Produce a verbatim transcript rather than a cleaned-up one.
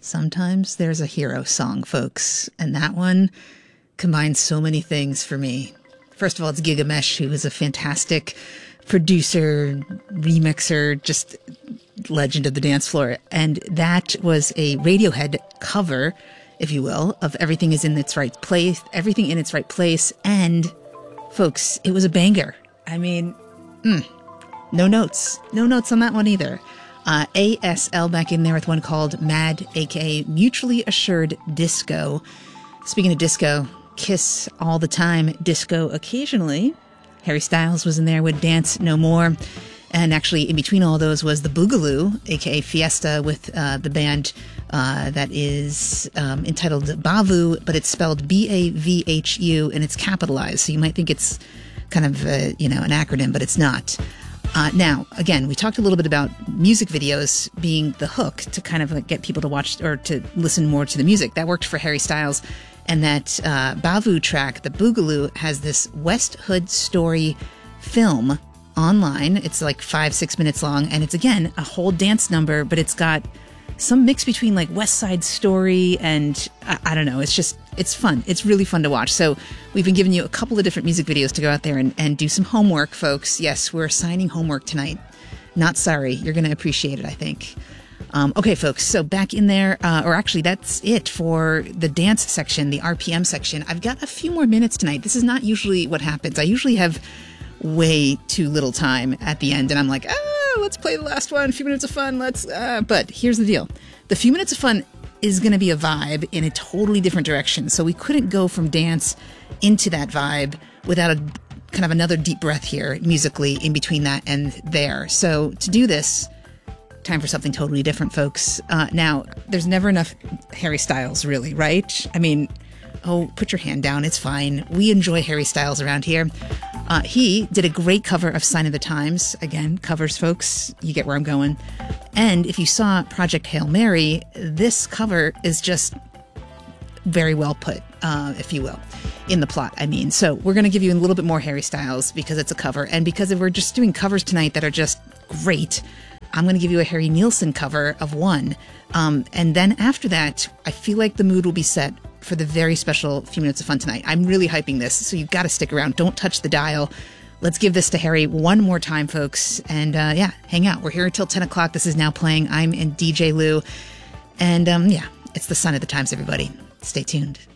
Sometimes there's a hero song, folks, and that one combines so many things for me. First of all, it's Gigamesh, who is a fantastic producer, remixer, just legend of the dance floor. And that was a Radiohead cover, if you will, of Everything is in its Right Place, Everything in its Right Place. And, folks, it was a banger. I mean, mm, no notes. No notes on that one either. Uh, A S L back in there with one called Mad, aka Mutually Assured Disco. Speaking of disco, Kiss all the time, disco occasionally. Harry Styles was in there with Dance No More. And actually, in between all those was the Boogaloo, aka Fiesta, with uh, the band uh, that is um, entitled Bavoo, but it's spelled B A V H U, and it's capitalized. So you might think it's kind of, uh, you know, an acronym, but it's not. Uh, now, again, we talked a little bit about music videos being the hook to kind of like get people to watch or to listen more to the music. That worked for Harry Styles. And that uh, Bavoo track, the Boogaloo, has this West Hood Story film online. It's like five, six minutes long. And it's, again, a whole dance number, but it's got some mix between like West Side Story and I, I don't know. It's just, it's fun. It's really fun to watch. So we've been giving you a couple of different music videos to go out there and, and do some homework, folks. Yes, we're assigning homework tonight. Not sorry. You're going to appreciate it, I think. Um, okay, folks. So back in there, uh, or actually that's it for the dance section, the R P M section. I've got a few more minutes tonight. This is not usually what happens. I usually have way too little time at the end and I'm like, ah, let's play the last one. A few minutes of fun. Let's, uh, but here's the deal. The few minutes of fun is going to be a vibe in a totally different direction. So we couldn't go from dance into that vibe without a kind of another deep breath here musically in between that and there. So to do this, time for something totally different, folks. Uh, now, there's never enough Harry Styles, really, right? I mean, oh, put your hand down. It's fine. We enjoy Harry Styles around here. Uh, he did a great cover of Sign of the Times. Again, covers, folks. You get where I'm going. And if you saw Project Hail Mary, this cover is just very well put, uh, if you will, in the plot, I mean. So we're going to give you a little bit more Harry Styles because it's a cover. And because if we're just doing covers tonight that are just great, I'm going to give you a Harry Nilsson cover of one. Um, and then after that, I feel like the mood will be set for the very special few minutes of fun tonight. I'm really hyping this, so you've got to stick around. Don't touch the dial. Let's give this to Harry one more time, folks. And uh, yeah, hang out. We're here until ten o'clock. This is Now Playing. I'm in D J Lou. And um, yeah, it's the Sign of the Times, everybody. Stay tuned.